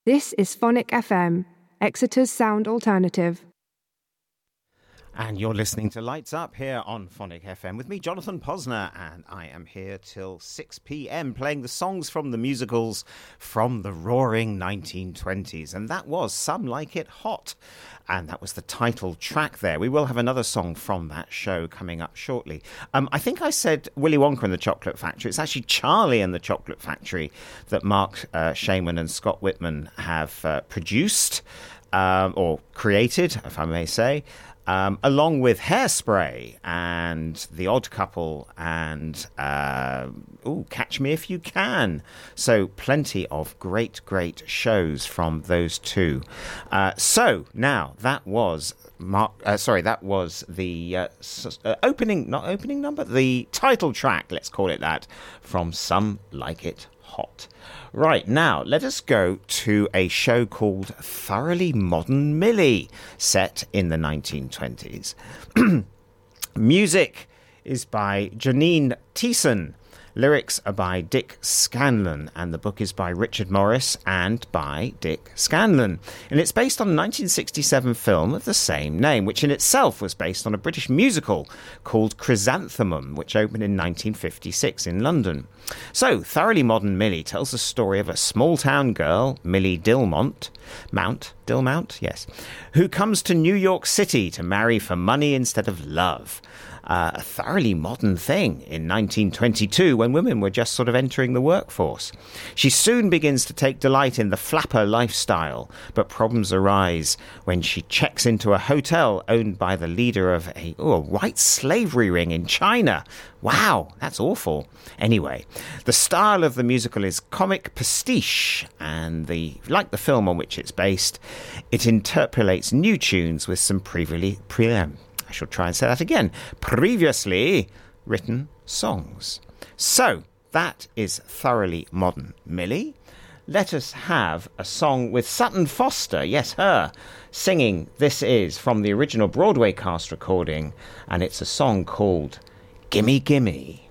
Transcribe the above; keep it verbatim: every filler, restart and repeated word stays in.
This is Phonic F M, Exeter's sound alternative. And you're listening to Lights Up here on Phonic F M with me, Jonathan Posner, and I am here till six p.m. playing the songs from the musicals from the roaring nineteen twenties. And that was Some Like It Hot. And that was the title track there. We will have another song from that show coming up shortly. Um, I think I said Willy Wonka and the Chocolate Factory. It's actually Charlie and the Chocolate Factory that Mark uh, Shaman and Scott Whitman have uh, produced, um, or created, if I may say. Um, along with Hairspray and The Odd Couple and uh, ooh, Catch Me If You Can. So plenty of great, great shows from those two. Uh, so now that was Mark. Uh, sorry, that was the uh, uh, opening, not opening number, the title track. Let's call it that, from Some Like It Hot. Right, now, let us go to a show called Thoroughly Modern Millie, set in the nineteen twenties. Music is by Janine Thiessen. Lyrics are by Dick Scanlon, and the book is by Richard Morris and by Dick Scanlon. And it's based on a nineteen sixty-seven film of the same name, which in itself was based on a British musical called Chrysanthemum, which opened in nineteen fifty-six in London. So, Thoroughly Modern Millie tells the story of a small-town girl, Millie Dilmont, Mount, Dilmount, yes, who comes to New York City to marry for money instead of love. Uh, a thoroughly modern thing in nineteen twenty-two when women were just sort of entering the workforce. She soon begins to take delight in the flapper lifestyle, but problems arise when she checks into a hotel owned by the leader of a, oh, a white slavery ring in China. Wow, that's awful. Anyway, the style of the musical is comic pastiche, and the like the film on which it's based, it interpolates new tunes with some previously pre I shall try and say that again. Previously written songs. So, that is Thoroughly Modern Millie. Let us have a song with Sutton Foster, yes, her, singing. This is from the original Broadway cast recording, and it's a song called Gimme Gimme.